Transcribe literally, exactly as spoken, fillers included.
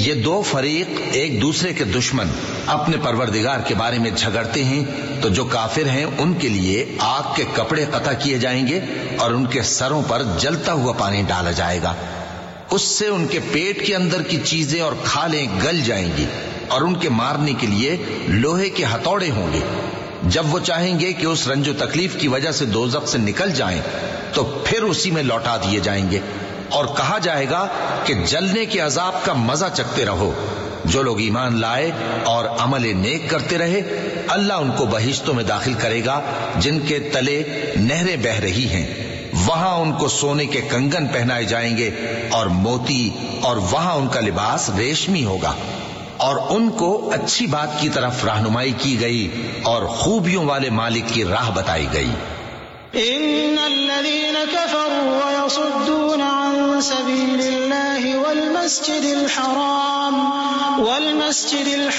یہ دو فریق ایک دوسرے کے دشمن اپنے پروردگار کے بارے میں جھگڑتے ہیں تو جو کافر ہیں ان کے لیے آگ کے کپڑے قطع کیے جائیں گے اور ان کے سروں پر جلتا ہوا پانی ڈالا جائے گا، اس سے ان کے پیٹ کے اندر کی چیزیں اور کھالیں گل جائیں گی اور ان کے مارنے کے لیے لوہے کے ہتھوڑے ہوں گے۔ جب وہ چاہیں گے کہ اس رنج و تکلیف کی وجہ سے دوزخ سے نکل جائیں تو پھر اسی میں لوٹا دیے جائیں گے، اور کہا جائے گا کہ جلنے کے عذاب کا مزہ چکھتے رہو۔ جو لوگ ایمان لائے اور عمل نیک کرتے رہے اللہ ان کو بہشتوں میں داخل کرے گا جن کے تلے نہریں بہہ رہی ہیں، وہاں ان کو سونے کے کنگن پہنائے جائیں گے اور موتی، اور وہاں ان کا لباس ریشمی ہوگا، اور ان کو اچھی بات کی طرف رہنمائی کی گئی اور خوبیوں والے مالک کی راہ بتائی گئی۔ ان الذين كفروا ويصدون عن سبيل الله والمسجد الحرام والمسجد الحرام